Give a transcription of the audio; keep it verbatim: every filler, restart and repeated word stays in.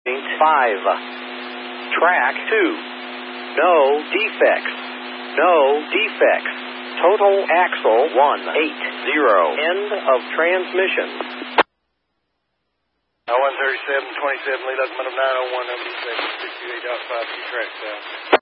five. Track two. No defects. No defects. Total axle one eighty. End of transmission. one thirty-seven twenty-seven, lead locomotive nine oh one, number seven sixty-eight point five two track south.